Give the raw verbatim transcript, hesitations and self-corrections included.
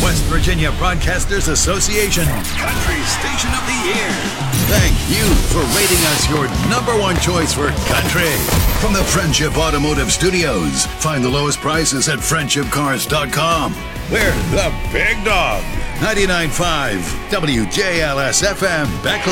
West Virginia Broadcasters Association Country Station of the Year. Thank you for rating us your number one choice for country. From the Friendship Automotive Studios, find the lowest prices at friendship cars dot com. We're the big dog. ninety-nine point five W J L S F M, Beckley.